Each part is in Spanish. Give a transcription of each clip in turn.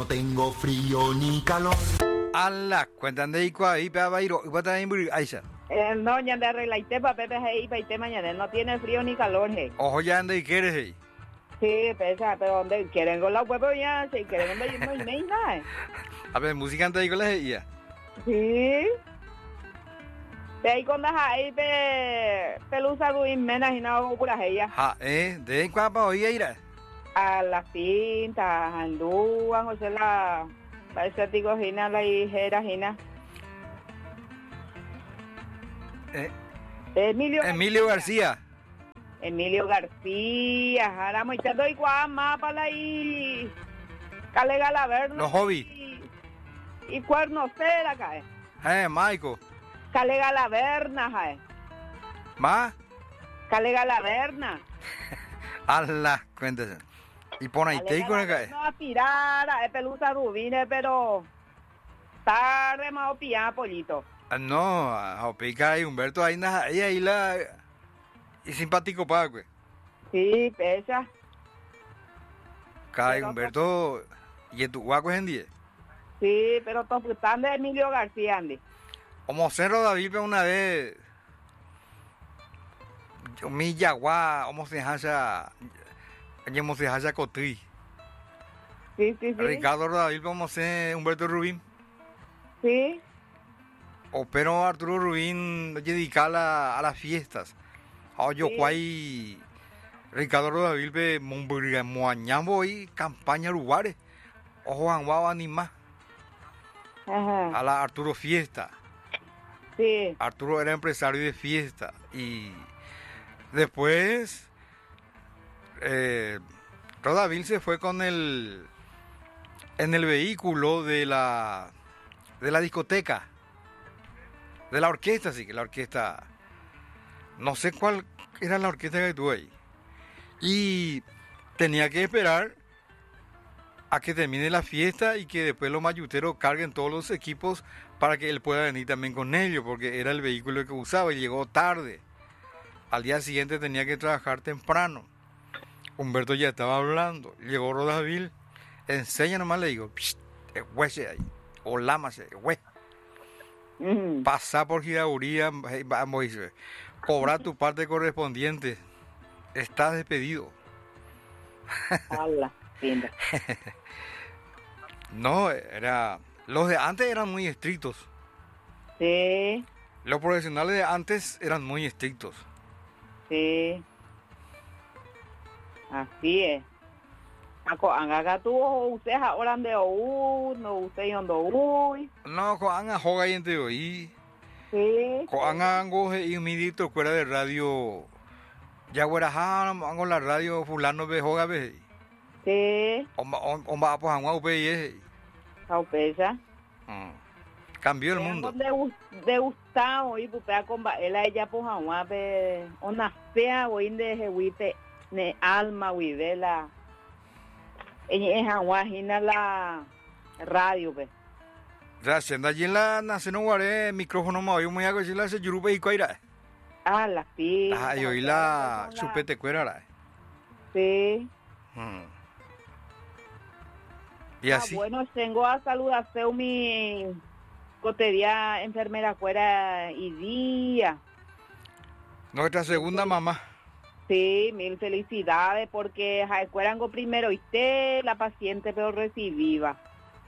tengo frío ni calor. Ala, cuentan de Ico ahí, pero va a ir, va a estar Aisha. No, ya de arreglaite para Pepe ahí, para irte mañana. No tiene frío ni calor, hey. Ojo, ya anda y quieres ahí. Sí, pesa, pero donde quieren con los huevos ya, si quieren no hay nada. A ver, música anda ahí con la ella. Sí. De ahí con las ahí, pelusa ruin menos y no pura ella. De en cuando hoy ir. A las pintas, andúan, José la parece tico Gina, la hijera Gina. Emilio García. Emilio García, ahora me echando igual más para ahí. Calega la verna. Los hobbies. Y cuerno cera cae. Maico. Calega la verna, jae. ¿Más? Calega la verna. Ala, cuéntese. Y pon ahí te con el cae. No a tirar, es pelusa rubine, pero tarde más opillada pollito. No, a pica y Humberto ahí nada, ella ahí la y simpático para güey. Sí, pesa. Cae Humberto y en tu guaco en 10. Sí, pero están de Emilio García, Andy. Como Cerro David una vez mi yagua, como se hace Cotri. Sí. Ricardo David, como se Humberto Rubín. Sí. O pero Arturo Rubín dedica a las fiestas. Yo cuay Ricardo David pe moañambo y campaña lugares. Ojo anguao anima. A la Arturo Fiesta. Sí. Arturo era empresario de fiesta y después Rodavil se fue con en el vehículo de la discoteca, de la orquesta, sí, que la orquesta, no sé cuál era la orquesta que tuvo ahí, y tenía que esperar a que termine la fiesta y que después los mayuteros carguen todos los equipos para que él pueda venir también con ellos, porque era el vehículo que usaba y llegó tarde. Al día siguiente tenía que trabajar temprano. Humberto ya estaba hablando. Llegó Rodavil. Enseña nomás, le digo, huese ahí. O lámase, hue. Pasá por giraduría, vamos, dice. Cobra tu parte correspondiente. Estás despedido. Hola, linda. No, los de antes eran muy estrictos. Sí. Los profesionales de antes eran muy estrictos. Sí. Así es. Acá tú usted ahora de no usted yondo uy. No, anga joga y entre hoy. Sí. Anga ango y midito fuera de radio. Ya guaraja ango la radio fulano be joga be. Sí. Omba pues ango be. Caupesa. Cambió el mundo. De Gustavo y pupea con ella pues agua be una fea o inde jehuite ne alma huidela. Ella es agua gina la radio be. Gracias, allí en la nación guaré micrófono me oí muy algo si la se yurupe y coira. La pista. Y hoy la chupete cuera. Sí. Y así. Bueno, tengo a saludar a mi cotería enfermera fuera y día. Nuestra segunda mamá. Sí, mil felicidades porque Jaecuerango primero y la paciente pero recibiva.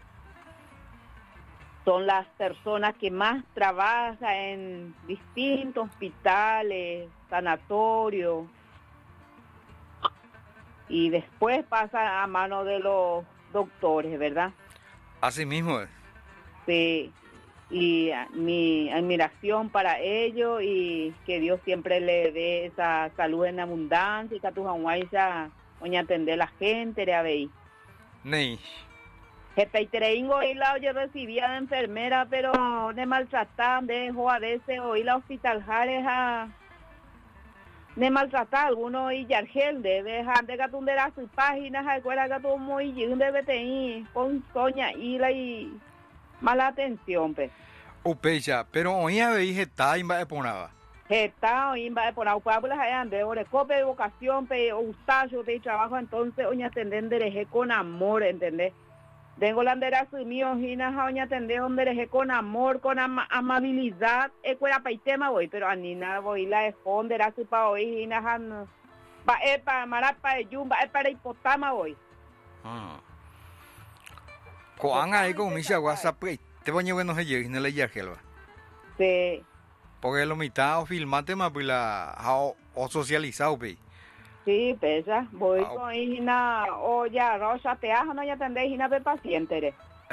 Son las personas que más trabajan en distintos hospitales, sanatorios y después pasa a mano de los doctores, ¿verdad? Así mismo. Sí, y mi admiración para ellos y que Dios siempre le dé esa salud en abundancia y que a tu jamuaisa oña atender la gente de ahí. Ney. Jepeitereingo y la yo recibía de enfermera, pero de maltratar, dejo a veces oí la hospital jareja de maltratar algunos y yargel de dejar de gatundera sus páginas recuerda que todo muy de BTI con soña y mala atención pues. Upecha, pero hoy a veis está imba de ponaba. Está imba de ponaba, pues de ore cope de vocación pe ustacho de trabajo entonces oña atender dereje con amor, ¿entendés? Tengo la bandera mío, Gina, Jaoña, tendé donde dejé con amor, con amabilidad, cuera paitema voy, pero a Nina voy la esconder así para hoy, Gina, Han, va para marapa de yumba, para hipotama voy. Coan ahí con mi WhatsApp, te voy a bueno se llega en la yargelva. Sí. Porque lo mitad o filmate más pues la o socializado, pe. Sí, pesa, voy con Gina, o ya, Rosa, te ajo, no ya tendré Gina de paciente.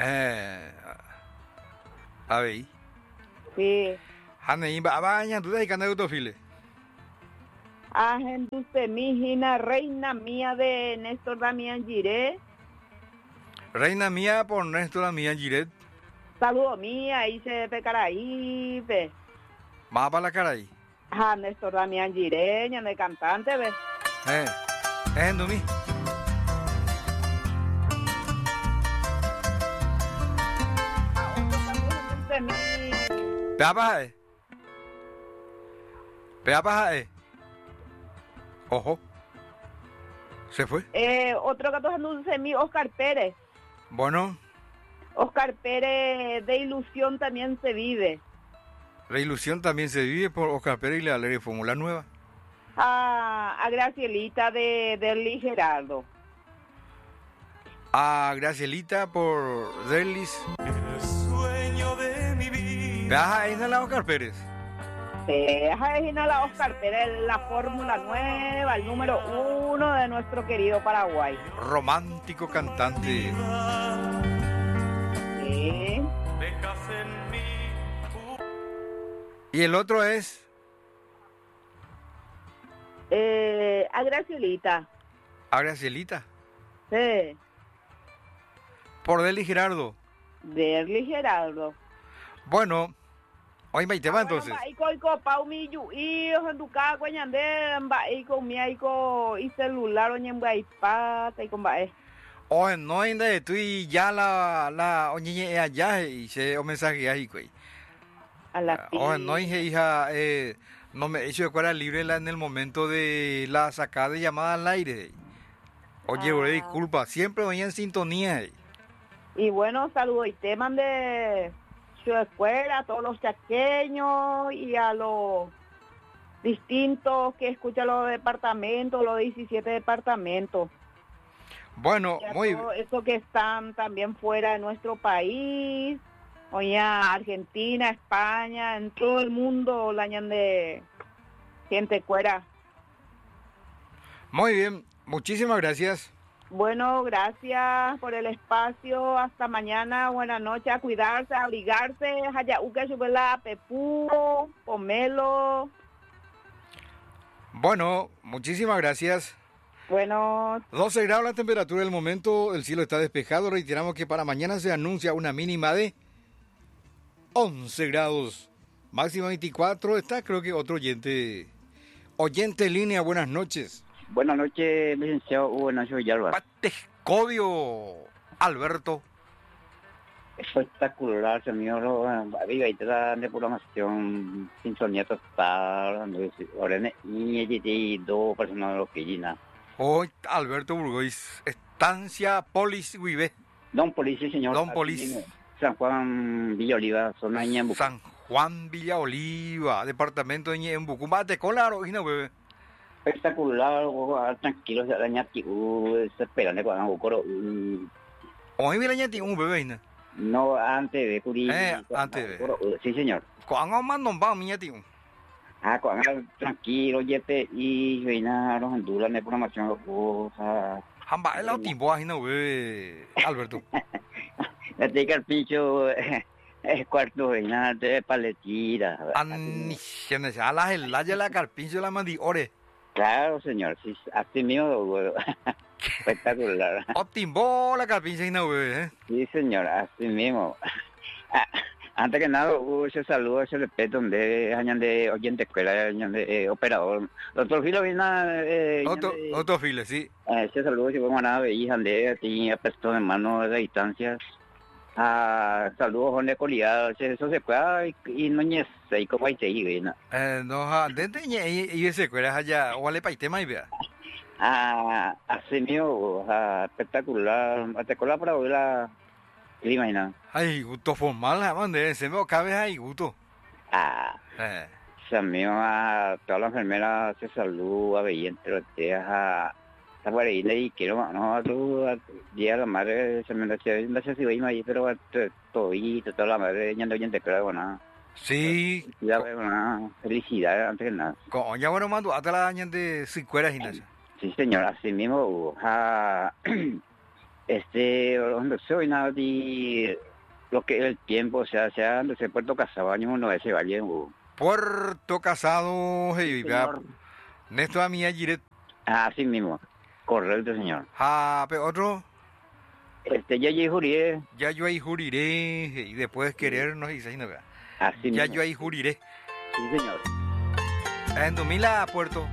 A ver. Sí. Hane, baña, tú de cana autofile. Entonces, mi Gina, reina mía de Néstor Damián Giré. Reina mía por Néstor Damián Giret. Saludo mía, hice Pecaraí, pe. Más para la cara ahí. Néstor Damián Giré, ña de cantante, ve. En mi. Peapa, Ojo. Se fue. Otro que entonces mi Oscar Pérez. Bueno. Oscar Pérez de ilusión también se vive. La ilusión también se vive por Oscar Pérez y la ley de Fórmula Nueva. A Gracielita de Derlis Gerardo. A Gracielita por Derlis. El sueño de mi vida. Ahí está la Oscar Pérez. Ahí está la Oscar Pérez, la Fórmula Nueva, el número 1 de nuestro querido Paraguay. Romántico cantante. Sí. Dejas en mí. Y el otro es... A Gracielita. A Gracielita. Sí. Por Derlis Gerardo. Derlis Gerardo. Bueno, hoy me te va entonces. Baiko pau mi yu hijos en tu casa cuañande baiko mi aiko y celular oñen baipa tai con bae. Oye, no hay de tú y ya la oñeñe allá y se o mensaje ahí güey. A la Oye, no hay hija no me he hecho de cuadra libre en el momento de la sacada de llamada al aire. Oye, disculpa, siempre voy en sintonía. Y bueno, saludos y teman de su escuela, a todos los chaqueños y a los distintos que escuchan los departamentos, los 17 departamentos. Bueno, muy bien. Eso que están también fuera de nuestro país, oye, Argentina, España, en todo el mundo, la ñan de gente fuera. Muy bien, muchísimas gracias. Bueno, gracias por el espacio. Hasta mañana. Buenas noches. A cuidarse, a abrigarse. Hayauque, chupela, pepú, pomelo. Bueno, muchísimas gracias. Bueno. 12 grados la temperatura del momento. El cielo está despejado. Reiteramos que para mañana se anuncia una mínima de 11 grados. Máxima 24. Está, creo que otro oyente. Oyente en línea, buenas noches. Buenas noches, licenciado Hugo Nacho Villalba. Patescodio, Alberto. Espectacular, señor. Viva y toda de programación, sintonía total. Ahora, y dos personas de los que llenan. Hoy, Alberto Burgois, estancia Polis Vive. Don Polis, sí, señor. Don Polis. San Juan Villa Oliva, zona de Ñembucú. San Juan Villa Oliva, departamento de Ñembucú. Mate colaro, hina bebé. Espectacular, tranquilo, se araña, se esperan de cuando coro. Hoy mira ya tiene un bebé, hina. No, antes de Curi. Antes de. Sí, señor. Cuando más nombado, mi tío. Cuando tranquilo, yete, y veina los Honduras de programación, Hamba, el autimbo, hina bebé, Alberto. Le tengo el pincho. Es cuarto veina de paletira. Anishenes, a la gelaya la carpincho la mandi ore. Claro, señor, sí, así mismo, güey. Espectacular. Optimbo la carpincha hina bebé, Sí, señor, así mismo. Antes que nada, ese saludo, ese respeto, donde hayan de oyente escuela, hayan de operador. Doctor Filo viene... Otro file, sí. Ese saludo, si vamos a nada, veían de ti, apesto de mano de distancias. Saludos, Jorge Colidad, eso se puede, y no es ahí como hay seguido, ¿no? No, dentro y ese cuera allá, o ale paitema y vea. Así mismo, espectacular. Te cola para oír ¿Te imaginas? Ay, gusto formal, además, se me cabe ahí, gusto. Ah, se me a todas las enfermeras se saluda, veían, pero te a por ahí le quiero, no, tú, día la madre, se me decía, no sé si voy ahí, pero todito, toda la madre, ya no oyente, pero bueno. Sí. Ya, bueno, felicidades antes que nada. Coña, bueno, mando, hasta la dañan de Sicuera gimnasia. Sí, señor, así mismo, donde soy nada de lo que es el tiempo, o sea donde se Puerto Casado, año uno ese valle. Puerto Casado, hey, Señor. Néstor a mí ayer. Así mismo, correcto, señor. Pero otro, Ya juriré. ya yo ahí juriré, y después de querernos y así no vea. Así Ya mismo. yo ahí juriré. Sí, señor. En 2000 a Puerto.